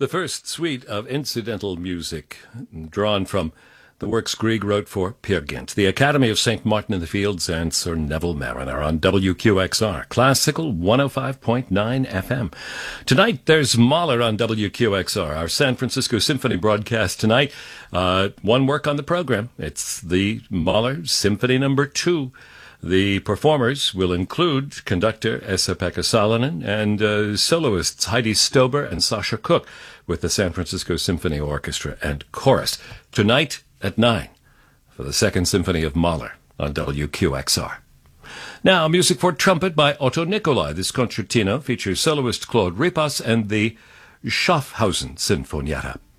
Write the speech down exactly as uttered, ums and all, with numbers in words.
The first suite of incidental music drawn from the works Grieg wrote for Peer Gynt, the Academy of Saint Martin in the Fields, and Sir Neville Mariner on W Q X R, Classical one oh five point nine F M. Tonight, there's Mahler on W Q X R, our San Francisco Symphony broadcast tonight. Uh, one work on the program. It's the Mahler Symphony Number Two. The performers will include conductor Esa-Pekka Salonen and uh, soloists Heidi Stober and Sasha Cook with the San Francisco Symphony Orchestra and Chorus. Tonight at nine for the Second Symphony of Mahler on W Q X R. Now, music for trumpet by Otto Nicolai. This concertino features soloist Claude Ripas and the Schaffhausen Sinfonietta.